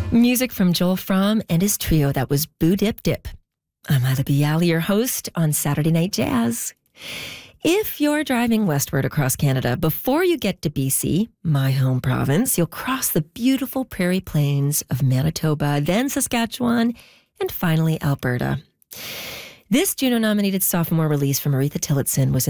Music from Joel Fromm and his trio. That was Boo Dip Dip. I'm Ida Bialy, your host on Saturday Night Jazz. If you're driving westward across Canada, before you get to BC, my home province, you'll cross the beautiful prairie plains of Manitoba, then Saskatchewan, and finally Alberta. This Juno-nominated sophomore release from Aretha Tillotson was